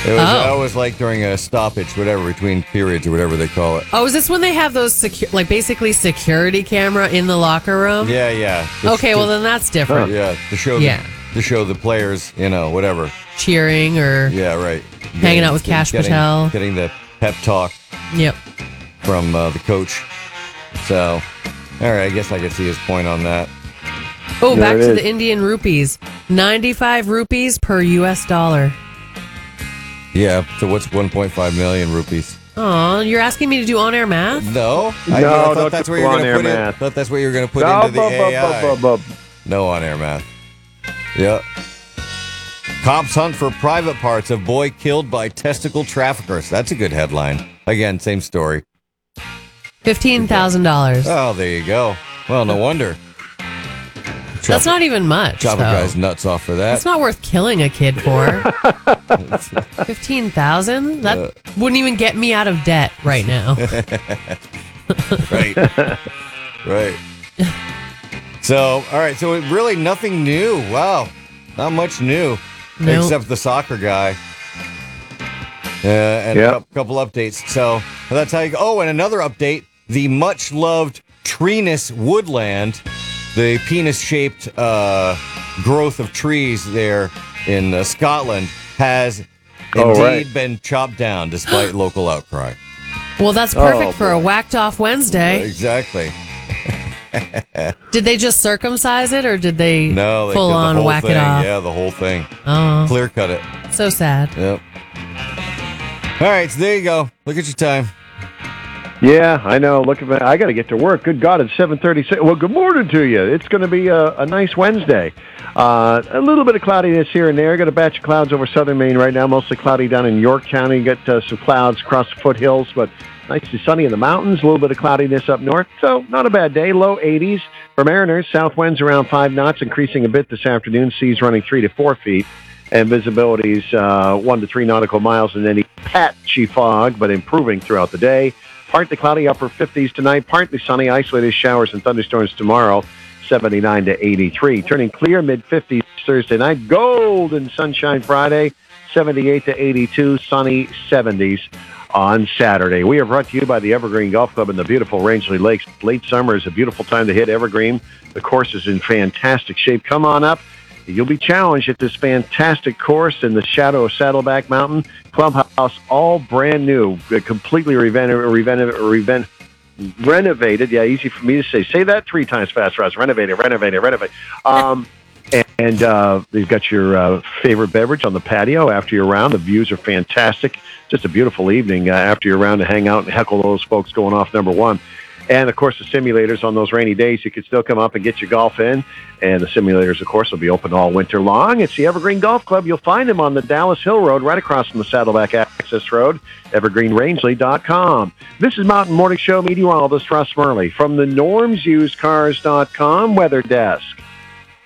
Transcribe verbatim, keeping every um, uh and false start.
It was Oh. always like during a stoppage, whatever, between periods or whatever they call it. Oh, is this when they have those secu- like basically security camera in the locker room? Yeah, yeah. Just Okay, to- well then that's different. Yeah, to show Yeah. the, to show the players, you know, whatever. Cheering or Yeah, right. Hanging out with Cash getting, Patel. Getting the pep talk Yep. from uh, the coach. So, all right, I guess I can see his point on that. Oh, There back it to is. the Indian rupees. ninety-five rupees per U S dollar. Yeah, so what's one point five million rupees? Oh, you're asking me to do on-air math? No, I, No, I thought don't that's do what you were going on-air to put in. math. Thought that's what you were going to put No, into the bu- bu- A I. bu- bu- bu- No on-air math. Yep. Cops hunt for private parts of boy killed by testicle traffickers. That's a good headline. Again, same story. fifteen thousand dollars. Oh, there you go. Well, no wonder. That's not even much, Chop a though. guy's nuts off for that. That's not worth killing a kid for. fifteen thousand? That Uh. wouldn't even get me out of debt right now. Right. Right. So, all right. So, it really nothing new. Wow. Not much new. Nope. Except the soccer guy. Uh, and Yep. a cou- couple updates. So, that's how you go. Oh, and another update. The much loved Treenus woodland, the penis shaped uh, growth of trees there in uh, Scotland, has Oh, indeed right. been chopped down despite local outcry. Well, that's perfect Oh, for a boy. whacked off Wednesday. Exactly. Did they just circumcise it or did they No, they full did the on whole whack thing. it off? Yeah, the whole thing. Oh, Clear cut it. so sad. Yep. All right, so there you go. Look at your time. Yeah, I know. Look at me. I got to get to work. Good God, it's seven thirty-six. Well, good morning to you. It's going to be a, a nice Wednesday. Uh, a little bit of cloudiness here and there. Got a batch of clouds over southern Maine right now. Mostly cloudy down in York County. Got uh, some clouds across the foothills, but nice and sunny in the mountains. A little bit of cloudiness up north. So not a bad day. Low eighties for Mariners. South winds around five knots, increasing a bit this afternoon. Seas running three to four feet. And visibilities uh, one to three nautical miles in any patchy fog, but improving throughout the day. Partly cloudy, upper fifties tonight. Partly sunny, isolated showers and thunderstorms tomorrow, seventy-nine to eighty-three. Turning clear, mid-fifties Thursday night. Golden sunshine Friday, seventy-eight to eighty-two. Sunny seventies on Saturday. We are brought to you by the Evergreen Golf Club in the beautiful Rangeley Lakes. Late summer is a beautiful time to hit Evergreen. The course is in fantastic shape. Come on up. You'll be challenged at this fantastic course in the shadow of Saddleback Mountain. Clubhouse, all brand new, uh, completely reven- reven- reven- renovated. Yeah, easy for me to say. Say that three times fast, Russ. Renovated, renovated, renovated. Um, and and uh, you've got your uh, favorite beverage on the patio after your round. The views are fantastic. Just a beautiful evening uh, after your round to hang out and heckle those folks going off number one. And, of course, the simulators on those rainy days, you can still come up and get your golf in. And the simulators, of course, will be open all winter long. It's the Evergreen Golf Club. You'll find them on the Dallas Hill Road, right across from the Saddleback Access Road, evergreen rangeley dot com. This is Mountain Morning Show meteorologist Russ Murley from the norms used cars dot com Weather Desk.